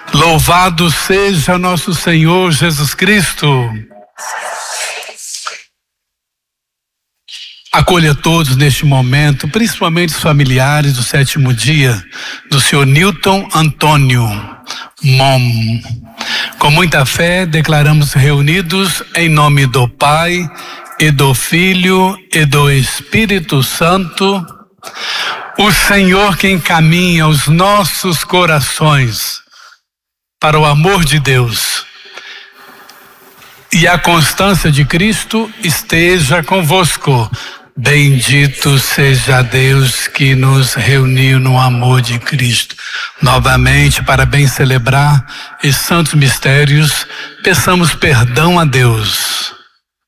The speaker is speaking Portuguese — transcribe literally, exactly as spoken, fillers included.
Louvado seja nosso Senhor Jesus Cristo. Acolha todos neste momento, principalmente os familiares do sétimo dia do senhor Newton Antônio Mom. Com muita fé, declaramos reunidos em nome do Pai, e do Filho, e do Espírito Santo, o Senhor que encaminha os nossos corações para o amor de Deus e a constância de Cristo esteja convosco. Bendito seja Deus que nos reuniu no amor de Cristo. Novamente, para bem celebrar esses santos mistérios, peçamos perdão a Deus.